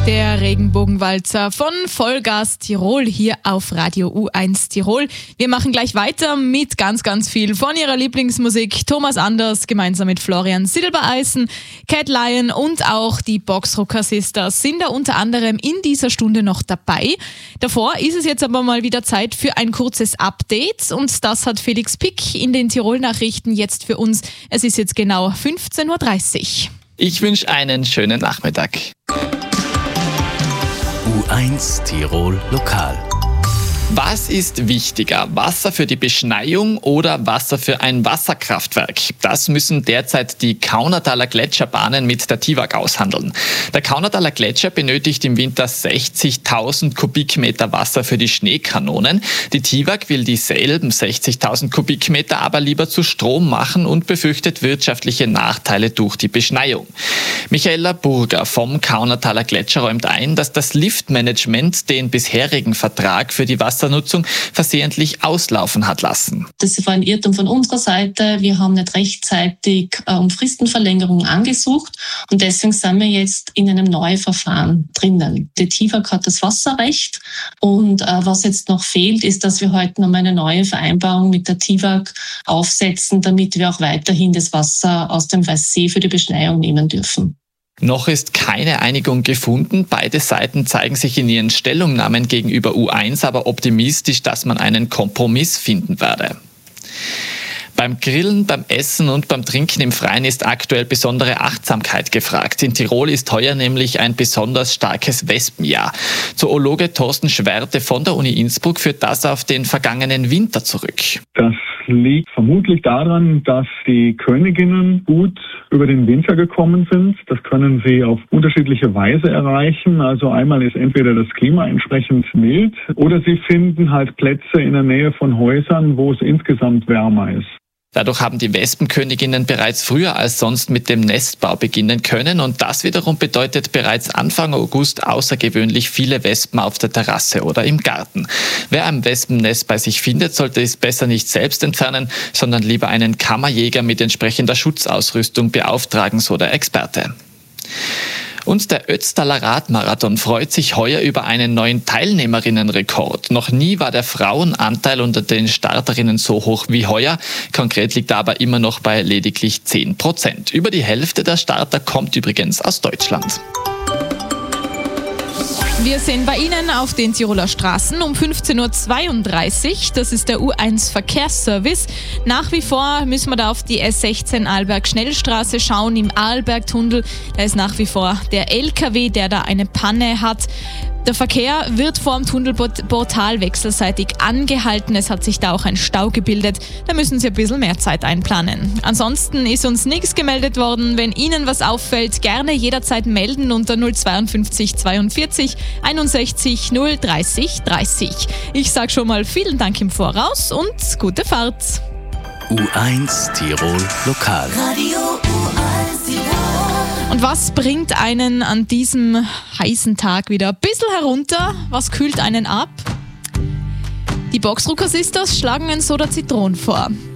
Der Regenbogenwalzer von Vollgas Tirol hier auf Radio U1 Tirol. Wir machen gleich weiter mit ganz, ganz viel von ihrer Lieblingsmusik. Thomas Anders gemeinsam mit Florian Silbereisen, Cat Lion und auch die Boxrocker Sisters sind da unter anderem in dieser Stunde noch dabei. Davor ist es jetzt aber mal wieder Zeit für ein kurzes Update und das hat Felix Pick in den Tirol-Nachrichten jetzt für uns. Es ist jetzt genau 15.30 Uhr. Ich wünsche einen schönen Nachmittag. U1 Tirol Lokal. Was ist wichtiger, Wasser für die Beschneiung oder Wasser für ein Wasserkraftwerk? Das müssen derzeit die Kaunertaler Gletscherbahnen mit der TIWAG aushandeln. Der Kaunertaler Gletscher benötigt im Winter 60.000 Kubikmeter Wasser für die Schneekanonen. Die TIWAG will dieselben 60.000 Kubikmeter aber lieber zu Strom machen und befürchtet wirtschaftliche Nachteile durch die Beschneiung. Michaela Burger vom Kaunertaler Gletscher räumt ein, dass das Liftmanagement den bisherigen Vertrag für die Wassernutzung versehentlich auslaufen hat lassen. Das war ein Irrtum von unserer Seite. Wir haben nicht rechtzeitig um Fristenverlängerung angesucht und deswegen sind wir jetzt in einem neuen Verfahren drinnen. Die TIWAG hat das Wasserrecht und was jetzt noch fehlt, ist, dass wir heute noch eine neue Vereinbarung mit der TIWAG aufsetzen, damit wir auch weiterhin das Wasser aus dem Weißsee für die Beschneiung nehmen dürfen. Noch ist keine Einigung gefunden. Beide Seiten zeigen sich in ihren Stellungnahmen gegenüber U1 aber optimistisch, dass man einen Kompromiss finden werde. Beim Grillen, beim Essen und beim Trinken im Freien ist aktuell besondere Achtsamkeit gefragt. In Tirol ist heuer nämlich ein besonders starkes Wespenjahr. Zoologe Thorsten Schwerte von der Uni Innsbruck führt das auf den vergangenen Winter zurück. Das liegt vermutlich daran, dass die Königinnen gut über den Winter gekommen sind. Das können sie auf unterschiedliche Weise erreichen. Also einmal ist entweder das Klima entsprechend mild oder sie finden halt Plätze in der Nähe von Häusern, wo es insgesamt wärmer ist. Dadurch haben die Wespenköniginnen bereits früher als sonst mit dem Nestbau beginnen können und das wiederum bedeutet bereits Anfang August außergewöhnlich viele Wespen auf der Terrasse oder im Garten. Wer ein Wespennest bei sich findet, sollte es besser nicht selbst entfernen, sondern lieber einen Kammerjäger mit entsprechender Schutzausrüstung beauftragen, so der Experte. Und der Ötztaler Radmarathon freut sich heuer über einen neuen Teilnehmerinnenrekord. Noch nie war der Frauenanteil unter den Starterinnen so hoch wie heuer. Konkret liegt er aber immer noch bei lediglich 10%. Über die Hälfte der Starter kommt übrigens aus Deutschland. Wir sind bei Ihnen auf den Tiroler Straßen um 15.32 Uhr. Das ist der U1 Verkehrsservice. Nach wie vor müssen wir da auf die S16 Arlberg-Schnellstraße schauen. Im Arlbergtunnel, da ist nach wie vor der LKW, der da eine Panne hat. Der Verkehr wird vor dem Tunnelportal wechselseitig angehalten. Es hat sich da auch ein Stau gebildet. Da müssen Sie ein bisschen mehr Zeit einplanen. Ansonsten ist uns nichts gemeldet worden. Wenn Ihnen was auffällt, gerne jederzeit melden unter 052 42 61 030 30. Ich sage schon mal vielen Dank im Voraus und gute Fahrt. U1 Tirol Lokal. Radio U1 Tirol. Und was bringt einen an diesem heißen Tag wieder ein bisschen herunter? Was kühlt einen ab? Die Boxrocker Sisters schlagen ein Soda Zitron vor.